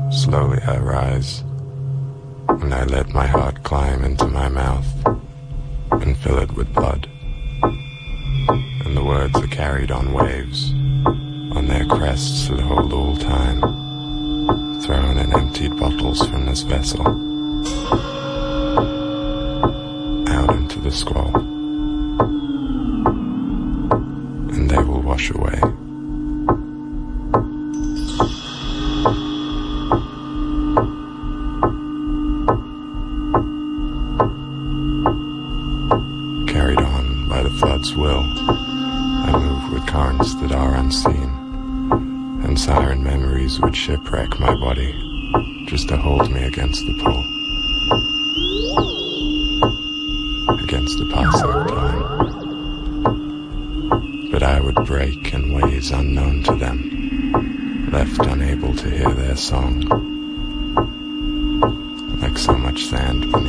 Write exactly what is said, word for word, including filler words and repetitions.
Slowly I rise, and I let my heart climb into my mouth and fill it with blood. And the words are carried on waves, on their crests that hold all time, thrown in emptied bottles from this vessel, out into the squall. And they will wash away. Carried on by the flood's will, I move with currents that are unseen, and siren memories would shipwreck my body just to hold me against the pull, against the passing of time. But I would break in ways unknown to them, left unable to hear their song, like so much sand beneath.